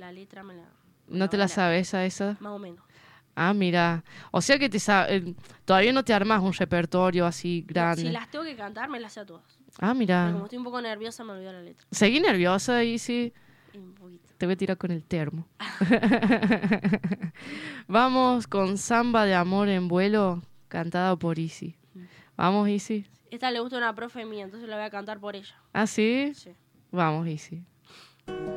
la letra me la... ¿No te la sabes a esa? Más o menos. Ah, mira. O sea que todavía no te armas un repertorio así No, grande. si las tengo que cantar, me las sé a todas. Ah, mira. Pero como estoy un poco nerviosa, me olvido la letra. Seguí nerviosa, Isi. Y un poquito. Te voy a tirar con el termo. Vamos con Samba de Amor en Vuelo, cantada por Isi. Vamos, Isi. Esta le gusta a una profe mía, entonces la voy a cantar por ella. ¿Ah, sí? Sí. Vamos, Isi.